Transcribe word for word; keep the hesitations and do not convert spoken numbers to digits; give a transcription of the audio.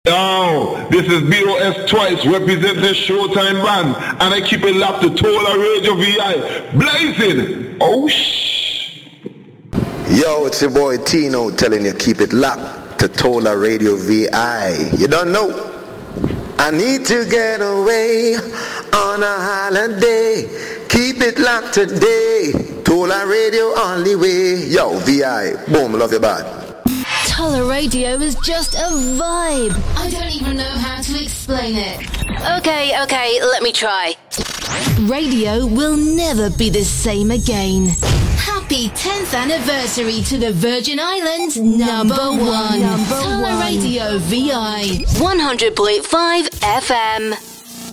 Yo, this is B O S Twice representing Showtime Band, and I keep it locked to Tola Radio V I. Blazing! Oh, shh. Yo, it's your boy Tino telling you keep it locked to Tola Radio V I. You don't know? I need to get away on a holiday. Keep it locked today. Tola Radio only way. Yo, V I. Boom, love you bad. Tola Radio is just a vibe. I don't even know how to explain it. Okay, okay, let me try. Radio will never be the same again. Happy tenth anniversary to the Virgin Islands number one. Number Tola one. Radio V I. one hundred point five F M.